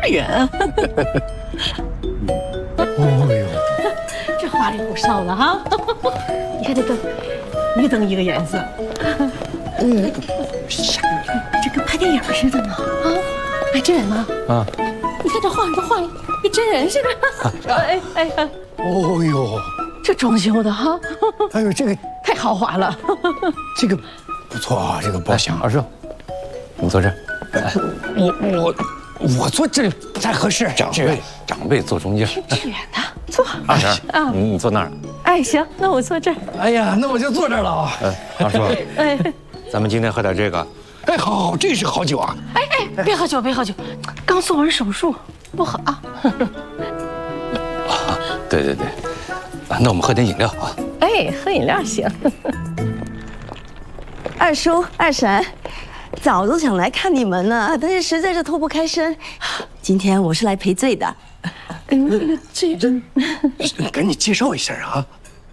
远。 哦呦， 这花里胡哨的哈！你看这灯，一灯一个颜色。这跟拍电影似的呢啊！哎，真人吗？啊！你看这画跟真人似的。哎， 哦呦， 这装修的哈！ 哎呦，这个太豪华了。 这个不错啊，这个包厢。 二叔，你坐这儿。 我坐这里不太合适， 长辈坐中间。 志远的，坐。 二婶，你坐那儿。 哎，行，那我坐这儿。 哎呀，那我就坐这儿了啊。 二叔，咱们今天喝点这个。 哎，好，这是好酒啊。 哎，别喝酒，刚做完手术，不好啊。 对，那我们喝点饮料啊。 哎，喝饮料行。 二叔、二婶，早都想来看你们了，但是实在是脱不开身。今天我是来赔罪的。 这赶紧介绍一下啊。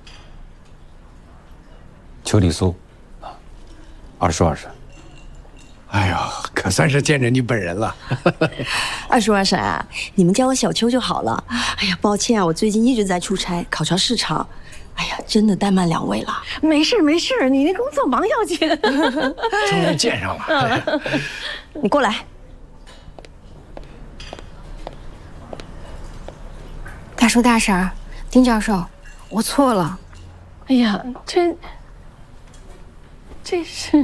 邱丽苏，二叔二婶。 哎呀，可算是见着你本人了。 二叔、二婶啊，你们叫我小邱就好了。哎呀，抱歉啊，我最近一直在出差考察市场。哎呀，真的怠慢两位了。 没事，你那工作忙要紧。 终于见上了。 你过来。 大叔大婶，丁教授，我错了。 哎呀，这是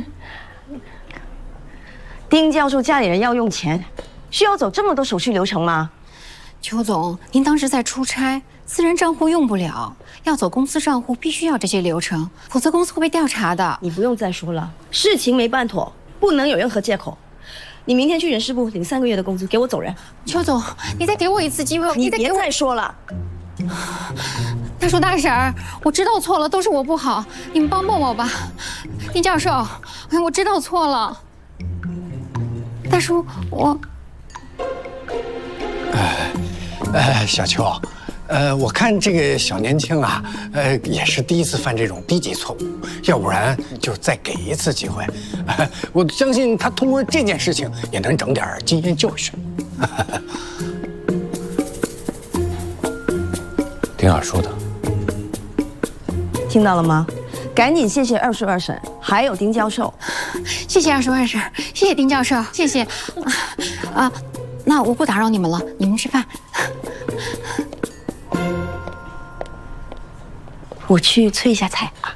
丁教授家里人要用钱，需要走这么多手续流程吗？ 邱总，您当时在出差，私人账户用不了，要走公司账户必须要这些流程，否则公司会被调查的。 你不用再说了，事情没办妥，不能有任何借口。你明天去人事部领3个月的工资，给我走人。 邱总，你再给我一次机会， 你别再说了。 大叔大婶，我知道错了，都是我不好，你们帮帮我吧。丁教授，哎，我知道错了。大叔，我…… 小邱，我看这个小年轻啊，也是第一次犯这种低级错误，要不然就再给一次机会。我相信他通过这件事情也能整点经验教训。 丁二叔的， 听到了吗？赶紧谢谢二叔、二婶，还有丁教授。 谢谢二叔、二婶，谢谢丁教授，谢谢。那我不打扰你们了，你们吃饭。 我去催一下菜啊。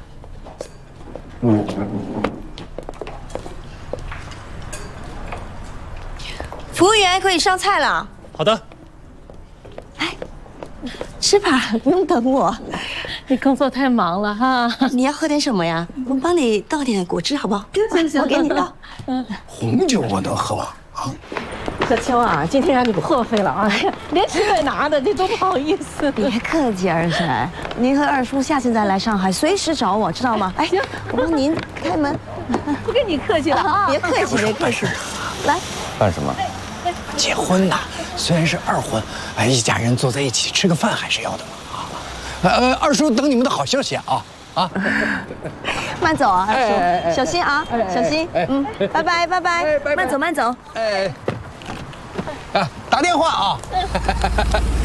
服务员可以上菜了。 好的。 来，吃吧，不用等我。 你工作太忙了哈。 你要喝点什么呀？我帮你倒点果汁好不好？行，我给你倒。 红酒我能喝吗？啊。 小邱啊，今天让你破费了啊！连吃带拿的，这多不好意思。 别客气，二婶，您和二叔下次再来上海，随时找我，知道吗？哎，我帮您开门。 不跟你客气了啊！ 别客气，别客气。来， 办什么？ 结婚呐，虽然是2婚，一家人坐在一起吃个饭还是要的嘛啊。二叔等你们的好消息啊！ 慢走啊，二叔，小心啊，小心。拜拜，拜拜，慢走，慢走。 打电话啊。